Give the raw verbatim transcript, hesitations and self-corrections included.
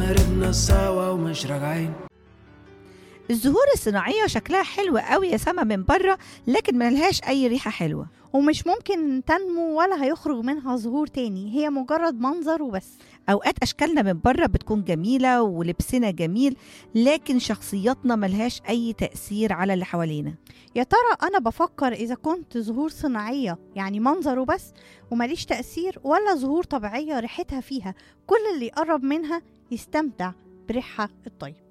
هربنا سوا ومش راجعين. الزهور الصناعية شكلها حلو قوي يا سما من بره، لكن ملهاش أي ريحة حلوة. ومش ممكن تنمو ولا هيخرج منها زهور تاني، هي مجرد منظر وبس. أوقات أشكالنا من بره بتكون جميلة ولبسنا جميل، لكن شخصياتنا ملهاش أي تأثير على اللي حوالينا. يا ترى أنا بفكر إذا كنت زهور صناعية يعني منظر وبس ومليش تأثير، ولا زهور طبيعية ريحتها فيها كل اللي يقرب منها يستمتع بريحها الطيب.